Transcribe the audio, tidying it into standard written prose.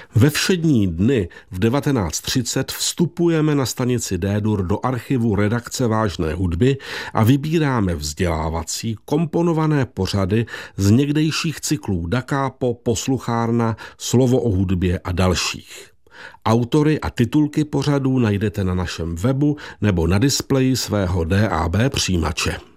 Ve všední dny v 19:30 vstupujeme na stanici D-dur do archivu redakce Vážné hudby a vybíráme vzdělávací komponované pořady z někdejších cyklů Da Capo, Posluchárna, Slovo o hudbě a dalších. Autory a titulky pořadů najdete na našem webu nebo na displeji svého DAB přijímače.